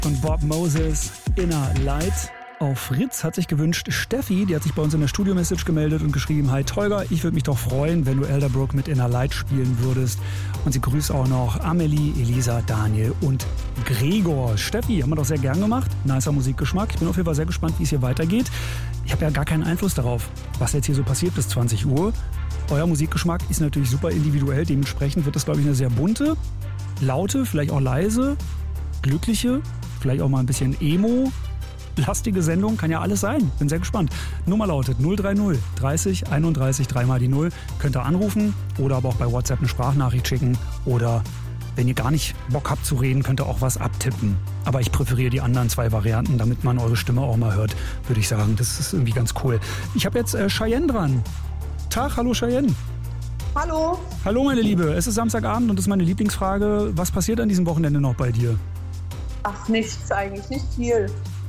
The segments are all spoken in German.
Von Bob Moses, Inner Light. Auf Fritz hat sich gewünscht Steffi, die hat sich bei uns in der Studio-Message gemeldet und geschrieben: Hi Tolga, ich würde mich doch freuen, wenn du Elderbrook mit Inner Light spielen würdest. Und sie grüßt auch noch Amelie, Elisa, Daniel und Gregor. Steffi, haben wir doch sehr gern gemacht. Nicer Musikgeschmack. Ich bin auf jeden Fall sehr gespannt, wie es hier weitergeht. Ich habe ja gar keinen Einfluss darauf, was jetzt hier so passiert bis 20 Uhr. Euer Musikgeschmack ist natürlich super individuell. Dementsprechend wird das, glaube ich, eine sehr bunte, laute, vielleicht auch leise, glückliche, vielleicht auch mal ein bisschen emo-lastige Sendung. Kann ja alles sein. Bin sehr gespannt. Nummer lautet 030 30 31 3 die 0. Könnt ihr anrufen oder aber auch bei WhatsApp eine Sprachnachricht schicken. Oder wenn ihr gar nicht Bock habt zu reden, könnt ihr auch was abtippen. Aber ich präferiere die anderen zwei Varianten, damit man eure Stimme auch mal hört, würde ich sagen. Das ist irgendwie ganz cool. Ich habe jetzt Cheyenne dran. Tag, hallo Cheyenne. Hallo. Hallo meine Liebe, es ist Samstagabend und das ist meine Lieblingsfrage. Was passiert an diesem Wochenende noch bei dir? Ach, nichts eigentlich, nicht viel.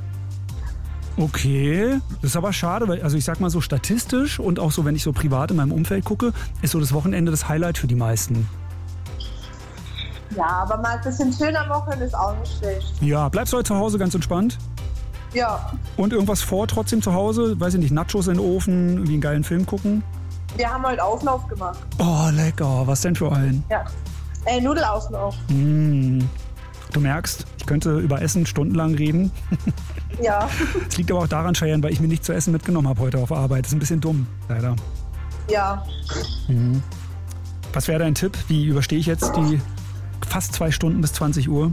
Okay, das ist aber schade, weil, also ich sag mal so statistisch und auch so, wenn ich so privat in meinem Umfeld gucke, ist so das Wochenende das Highlight für die meisten. Ja, aber mal ein bisschen chillen am Wochenende ist auch nicht schlecht. Ja, bleibst du heute zu Hause ganz entspannt? Ja. Und irgendwas vor trotzdem zu Hause? Weiß ich nicht, Nachos in den Ofen, irgendwie einen geilen Film gucken? Wir haben heute Auflauf gemacht. Oh, lecker. Was denn für einen? Ja. Nudelauflauf. Du merkst, ich könnte über Essen stundenlang reden. Ja. Es liegt aber auch daran, Cheyenne, weil ich mir nichts zu essen mitgenommen habe heute auf Arbeit. Das ist ein bisschen dumm, leider. Ja. Was wäre dein Tipp? Wie überstehe ich jetzt die fast 2 Stunden bis 20 Uhr?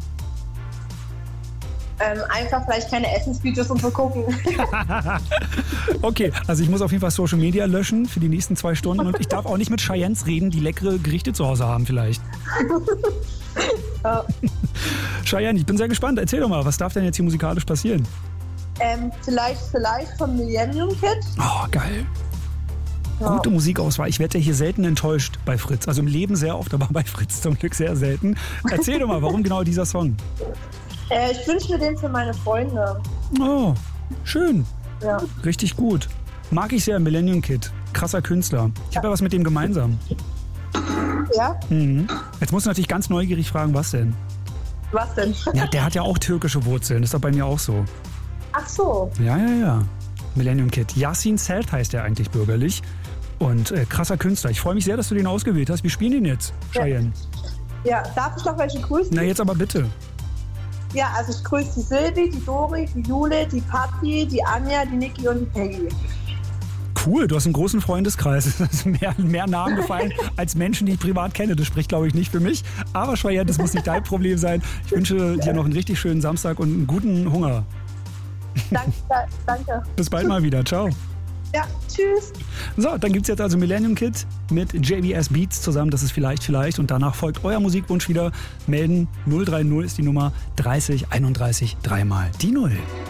Einfach vielleicht keine Essensvideos und so gucken. Okay, also ich muss auf jeden Fall Social Media löschen für die nächsten 2 Stunden und ich darf auch nicht mit Cheyennes reden, die leckere Gerichte zu Hause haben vielleicht. Ja. Cheyenne, ich bin sehr gespannt. Erzähl doch mal, was darf denn jetzt hier musikalisch passieren? Vielleicht von Millennium Kid. Oh, geil. Ja. Gute Musikauswahl. Ich werde ja hier selten enttäuscht bei Fritz. Also im Leben sehr oft, aber bei Fritz zum Glück sehr selten. Erzähl doch mal, warum genau dieser Song? Ich wünsche mir den für meine Freunde. Oh, schön. Ja. Richtig gut. Mag ich sehr, Millennium Kid. Krasser Künstler. Ich habe ja was mit dem gemeinsam. Ja? Jetzt musst du natürlich ganz neugierig fragen, was denn? Was denn? Ja, der hat ja auch türkische Wurzeln. Das ist doch bei mir auch so. Ach so. Ja. Millennium Kid. Yasin Selt heißt er eigentlich bürgerlich. Und krasser Künstler. Ich freue mich sehr, dass du den ausgewählt hast. Wir spielen den jetzt, Cheyenne. Ja, darf ich noch welche grüßen? Na, jetzt aber bitte. Ja, also ich grüße die Silvi, die Dori, die Jule, die Patti, die Anja, die Niki und die Peggy. Cool, du hast einen großen Freundeskreis. Es sind mehr Namen gefallen als Menschen, die ich privat kenne. Das spricht, glaube ich, nicht für mich. Aber Cheyenne, das muss nicht dein Problem sein. Ich wünsche dir noch einen richtig schönen Samstag und einen guten Hunger. Danke. Bis bald mal wieder. Ciao. Ja, tschüss. So, dann gibt es jetzt also Millennium Kid mit JBS Beats zusammen. Das ist vielleicht. Und danach folgt euer Musikwunsch wieder. Melden 030 ist die Nummer 30 31 3 die 0.